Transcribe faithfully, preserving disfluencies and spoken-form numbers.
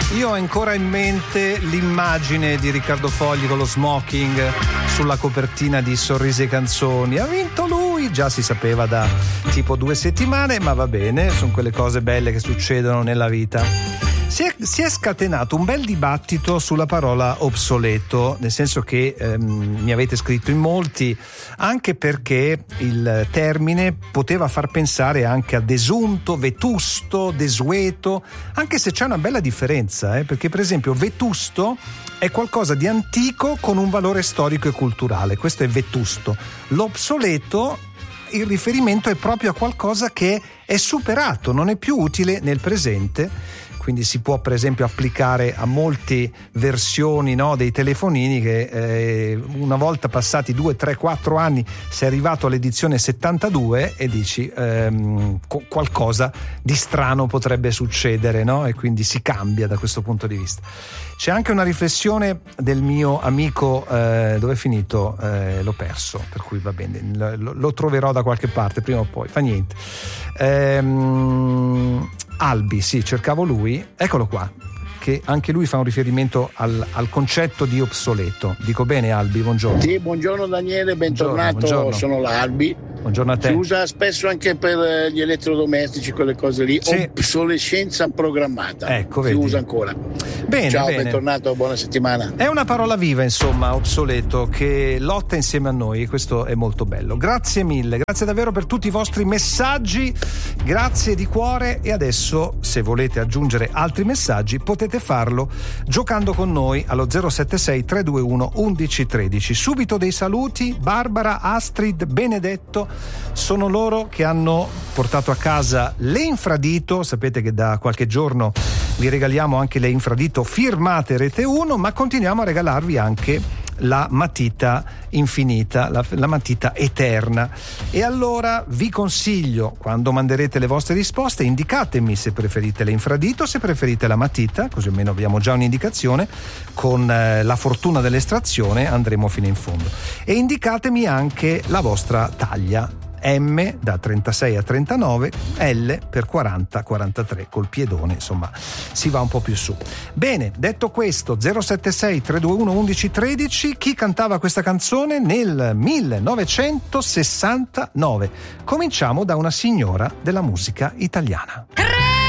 Io ho ancora in mente l'immagine di Riccardo Fogli con lo smoking sulla copertina di Sorrisi e Canzoni. Ha vinto lui, già si sapeva da tipo due settimane, ma va bene, sono quelle cose belle che succedono nella vita. Si è, si è scatenato un bel dibattito sulla parola obsoleto, nel senso che ehm, mi avete scritto in molti, anche perché il termine poteva far pensare anche a desunto, vetusto, desueto, anche se c'è una bella differenza, eh, perché per esempio vetusto è qualcosa di antico con un valore storico e culturale, questo è vetusto. L'obsoleto, il riferimento è proprio a qualcosa che è superato, non è più utile nel presente. Quindi si può per esempio applicare a molte versioni, no, dei telefonini che eh, una volta passati due, tre, quattro anni sei arrivato all'edizione settantadue e dici ehm, co- qualcosa di strano potrebbe succedere, no? E quindi si cambia da questo punto di vista. C'è anche una riflessione del mio amico, eh, dove è finito? Eh, l'ho perso, per cui va bene, lo, lo troverò da qualche parte prima o poi, fa niente. Ehm, Albi, sì, cercavo lui, eccolo qua, che anche lui fa un riferimento al, al concetto di obsoleto. Dico bene, Albi? Buongiorno. Sì, buongiorno Daniele, bentornato, buongiorno, buongiorno. Sono l'Albi. Buongiorno a te. Si usa spesso anche per gli elettrodomestici, quelle cose lì, sì. Obsolescenza programmata. Ecco, si vedi. usa ancora. Bene, ciao, bene. Bentornato, buona settimana. È una parola viva, insomma, obsoleto, che lotta insieme a noi, e questo è molto bello. Grazie mille, grazie davvero per tutti i vostri messaggi, grazie di cuore. E adesso, se volete aggiungere altri messaggi, potete farlo giocando con noi allo zero sette sei tre due uno undici tredici. Subito dei saluti: Barbara, Astrid, Benedetto. Sono loro che hanno portato a casa le Infradito. Sapete che da qualche giorno vi regaliamo anche le Infradito firmate Rete uno, ma continuiamo a regalarvi anche la matita infinita, la, la matita eterna. E allora vi consiglio, quando manderete le vostre risposte, indicatemi se preferite le Infradito, se preferite la matita, così almeno abbiamo già un'indicazione. Con eh, la fortuna dell'estrazione andremo fino in fondo. E indicatemi anche la vostra taglia. M da trentasei a trentanove, L per quaranta quarantatré, col piedone, insomma si va un po' più su. Bene, detto questo, zero sette sei tre due uno undici tredici. Chi cantava questa canzone nel millenovecentosessantanove? Cominciamo da una signora della musica italiana.